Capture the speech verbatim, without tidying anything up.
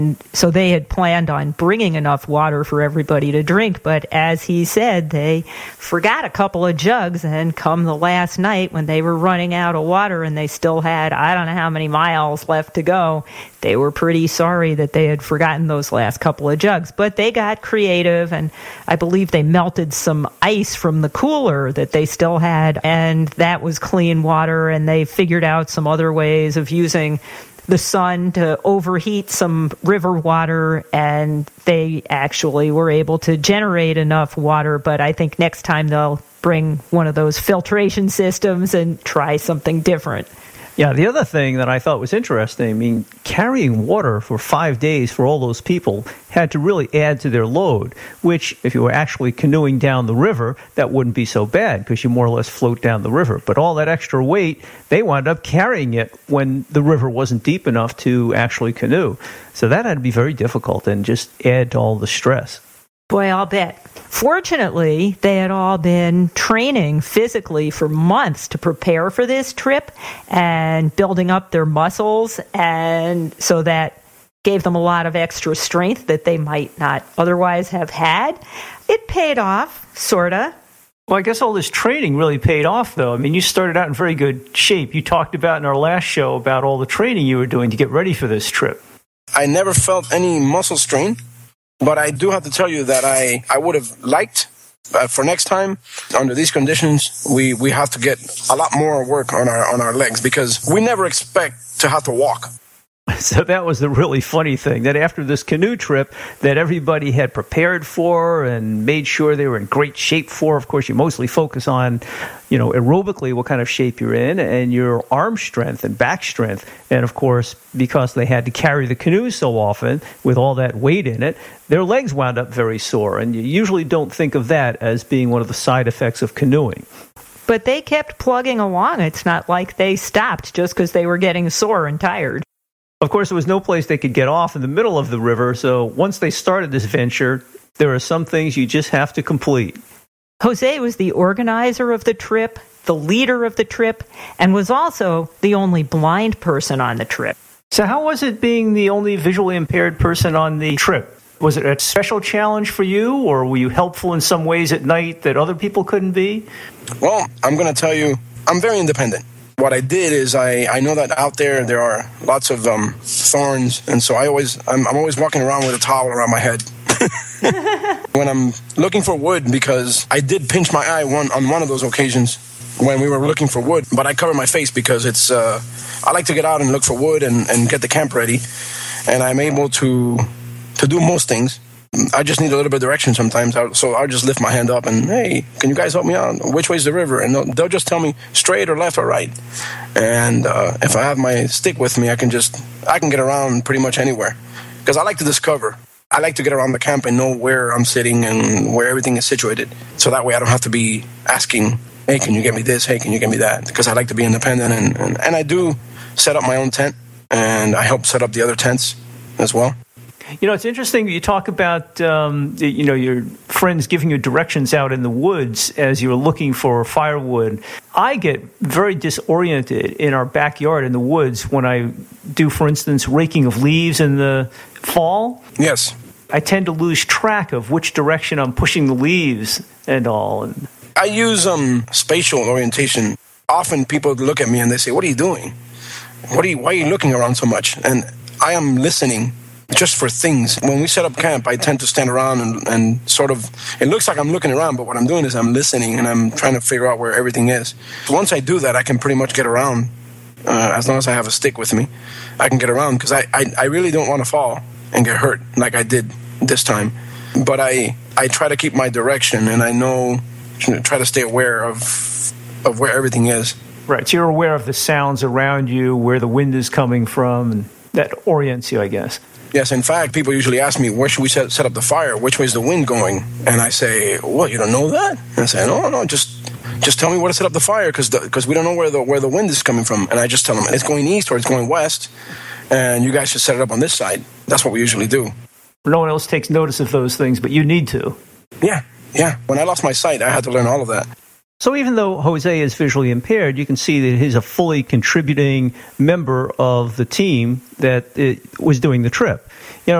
So they had planned on bringing enough water for everybody to drink, but as he said, they forgot a couple of jugs, and come the last night when they were running out of water and they still had, I don't know how many miles left to go, they were pretty sorry that they had forgotten those last couple of jugs. But they got creative, and I believe they melted some ice from the cooler that they still had, and that was clean water, and they figured out some other ways of using the sun to overheat some river water, and they actually were able to generate enough water. But I think next time they'll bring one of those filtration systems and try something different. Yeah, the other thing that I thought was interesting, I mean, carrying water for five days for all those people had to really add to their load, which if you were actually canoeing down the river, that wouldn't be so bad because you more or less float down the river. But all that extra weight, they wound up carrying it when the river wasn't deep enough to actually canoe. So that had to be very difficult and just add to all the stress. Boy, I'll bet. Fortunately, they had all been training physically for months to prepare for this trip and building up their muscles, and so that gave them a lot of extra strength that they might not otherwise have had. It paid off, sort of. Well, I guess all this training really paid off, though. I mean, you started out in very good shape. You talked about in our last show about all the training you were doing to get ready for this trip. I never felt any muscle strain. But I do have to tell you that I, I would have liked, uh, for next time, under these conditions, we, we have to get a lot more work on our on our legs because we never expect to have to walk. So that was the really funny thing, that after this canoe trip that everybody had prepared for and made sure they were in great shape for, of course, you mostly focus on, you know, aerobically what kind of shape you're in and your arm strength and back strength. And, of course, because they had to carry the canoe so often with all that weight in it, their legs wound up very sore. And you usually don't think of that as being one of the side effects of canoeing. But they kept plugging along. It's not like they stopped just because they were getting sore and tired. Of course, there was no place they could get off in the middle of the river, so once they started this venture, there are some things you just have to complete. Jose was the organizer of the trip, the leader of the trip, and was also the only blind person on the trip. So how was it being the only visually impaired person on the trip? Was it a special challenge for you, or were you helpful in some ways at night that other people couldn't be? Well, I'm going to tell you, I'm very independent. What I did is I, I know that out there there are lots of um, thorns, and so I always I'm, I'm always walking around with a towel around my head when I'm looking for wood, because I did pinch my eye one on one of those occasions when we were looking for wood, but I cover my face because it's uh, I like to get out and look for wood and, and get the camp ready, and I'm able to to do most things. I just need a little bit of direction sometimes, so I'll just lift my hand up and, hey, can you guys help me out? Which way's the river? And they'll, they'll just tell me straight or left or right. And uh, if I have my stick with me, I can just, I can get around pretty much anywhere. Because I like to discover. I like to get around the camp and know where I'm sitting and where everything is situated. So that way I don't have to be asking, hey, can you get me this? Hey, can you get me that? Because I like to be independent. And, and, and I do set up my own tent, and I help set up the other tents as well. You know, it's interesting you talk about, um, you know, your friends giving you directions out in the woods as you're looking for firewood. I get very disoriented in our backyard in the woods when I do, for instance, raking of leaves in the fall. Yes. I tend to lose track of which direction I'm pushing the leaves and all. I use um, spatial orientation. Often people look at me and they say, what are you doing? What are you, why are you looking around so much? And I am listening just for things. When we set up camp, I tend to stand around and, and sort of, it looks like I'm looking around, but what I'm doing is I'm listening and I'm trying to figure out where everything is. Once I do that, I can pretty much get around. Uh, as long as I have a stick with me, I can get around, because I, I, I really don't want to fall and get hurt like I did this time. But I, I try to keep my direction, and I know, try to stay aware of of where everything is. Right, so you're aware of the sounds around you, where the wind is coming from, and that orients you, I guess. Yes, in fact, people usually ask me, where should we set, set up the fire? Which way is the wind going? And I say, what, you don't know that? And I say, no, no, just just tell me where to set up the fire, because because we don't know where the where the wind is coming from. And I just tell them, it's going east or it's going west, and you guys should set it up on this side. That's what we usually do. No one else takes notice of those things, but you need to. Yeah, yeah. When I lost my sight, I had to learn all of that. So even though Jose is visually impaired, you can see that he's a fully contributing member of the team that it was doing the trip.